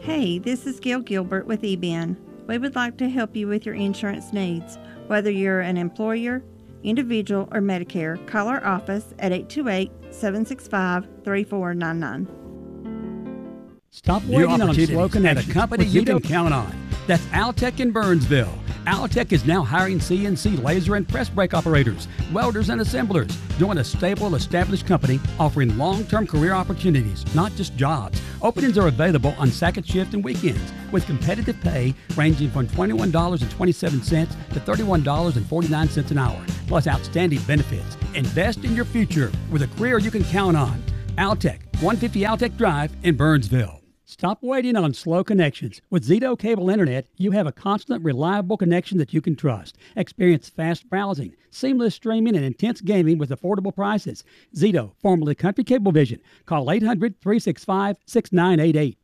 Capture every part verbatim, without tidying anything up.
Hey, this is Gail Gilbert with E B N. We would like to help you with your insurance needs. Whether you're an employer, individual, or Medicare, call our office at eight two eight, seven six five, three four nine nine. Stop New waiting on slow opportunities connections. at a company with you Zito. can count on. That's Altech in Burnsville. Altech is now hiring C N C laser and press brake operators, welders, and assemblers. Join a stable, established company offering long-term career opportunities, not just jobs. Openings are available on second shift and weekends with competitive pay ranging from twenty-one dollars and twenty-seven cents to thirty-one dollars and forty-nine cents an hour, plus outstanding benefits. Invest in your future with a career you can count on. Altech, one fifty Altech Drive in Burnsville. Stop waiting on slow connections. With Zito Cable Internet, you have a constant, reliable connection that you can trust. Experience fast browsing, seamless streaming, and intense gaming with affordable prices. Zito, formerly Country Cablevision. Call eight hundred, three six five, six nine eight eight.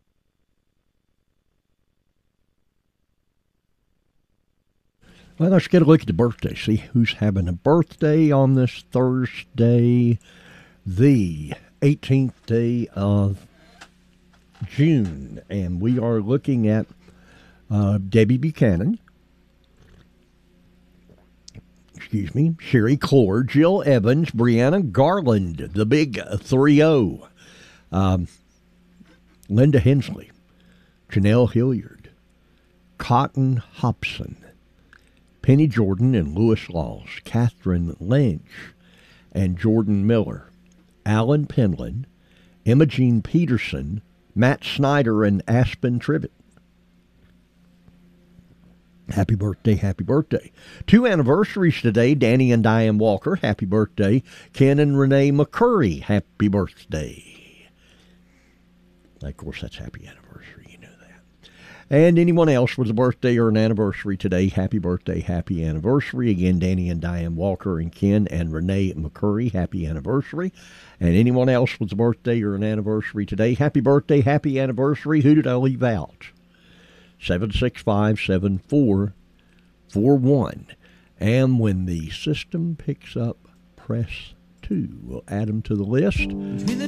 Well, let's get a look at the birthday. See who's having a birthday on this Thursday, the eighteenth day of June, and we are looking at uh, Debbie Buchanan, excuse me, Sherry Clore, Jill Evans, Brianna Garland, the big three oh, um, Linda Hensley, Janelle Hilliard, Cotton Hobson, Penny Jordan and Lewis Laws, Catherine Lynch and Jordan Miller, Alan Penland, Emma Jean Peterson, Matt Snyder, and Aspen Tribbett. Happy birthday, happy birthday. Two anniversaries today, Danny and Diane Walker, happy birthday. Ken and Renee McCurry, happy birthday. Of course, that's happy anniversary, you know that. And anyone else with a birthday or an anniversary today, happy birthday, happy anniversary. Again, Danny and Diane Walker and Ken and Renee McCurry, happy anniversary. And anyone else with a birthday or an anniversary today, happy birthday, happy anniversary. Who did I leave out? seven six five, seven four four one. And when the system picks up, press two. We'll add them to the list.